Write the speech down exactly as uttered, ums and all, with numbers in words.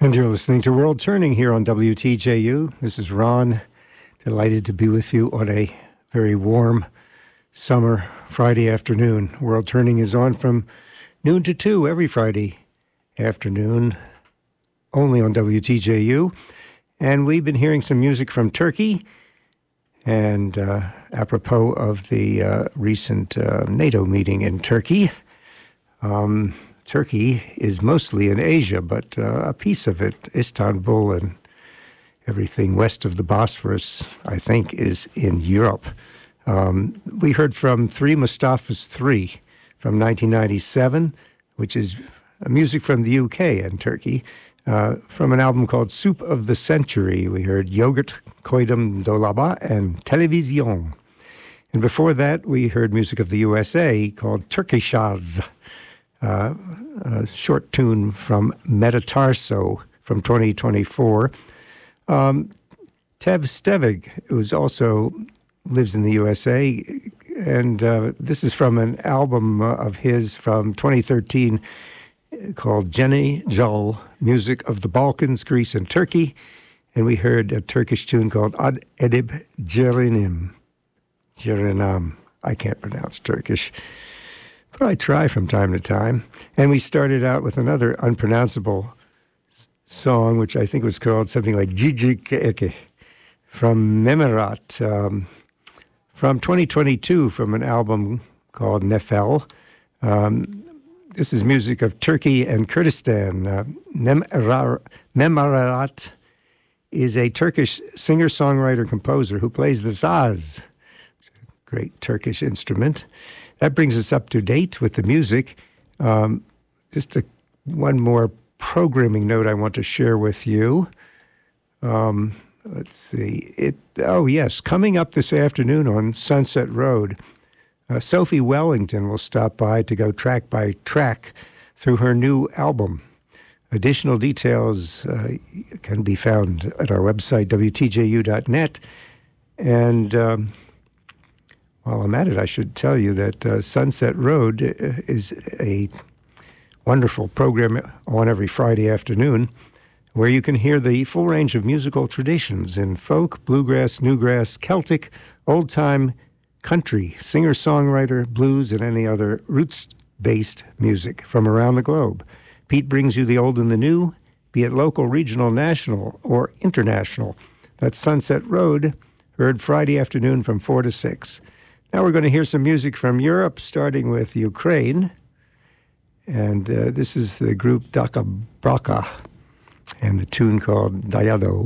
And you're listening to World Turning here on W T J U. This is Ron, delighted to be with you on a very warm summer Friday afternoon. World Turning is on from noon to two every Friday afternoon, only on W T J U. And we've been hearing some music from Turkey, and uh, apropos of the uh, recent uh, NATO meeting in Turkey. Um, Turkey is mostly in Asia, but uh, a piece of it, Istanbul and everything west of the Bosphorus, I think, is in Europe. Um, we heard from Three Mustafas Three from nineteen ninety-seven, which is music from the U K and Turkey. Uh, from an album called Soup of the Century, we heard Yogurt, Koydum Dolaba, and Television. And before that, we heard music of the U S A called Turkishaz, uh, a short tune from Metatarso from twenty twenty-four. Um, Tev Stevig, who's also lives in the U S A, and uh, this is from an album uh, of his from twenty thirteen called Jenny Jol, Music of the Balkans, Greece, and Turkey. And we heard a Turkish tune called Ad Edib Cerinim. Cerinam. I can't pronounce Turkish, but I try from time to time. And we started out with another unpronounceable s- song, which I think was called something like Cicik Eke, from Memerat, um, from twenty twenty-two, from an album called Nefel. Um, This is music of Turkey and Kurdistan. Uh, Memerat is a Turkish singer-songwriter-composer who plays the saz, great Turkish instrument. That brings us up to date with the music. Um, just a, one more programming note I want to share with you. Um, let's see. It. Oh, yes. Coming up this afternoon on Sunset Road, Uh, Sophie Wellington will stop by to go track by track through her new album. Additional details uh, can be found at our website, W T J U dot net. And um, while I'm at it, I should tell you that uh, Sunset Road is a wonderful program on every Friday afternoon where you can hear the full range of musical traditions in folk, bluegrass, newgrass, Celtic, old-time, country, singer-songwriter, blues, and any other roots-based music from around the globe. Pete brings you the old and the new, be it local, regional, national, or international. That's Sunset Road, heard Friday afternoon from four to six. Now we're going to hear some music from Europe, starting with Ukraine. And uh, this is the group Daka Braka, and the tune called Dayado.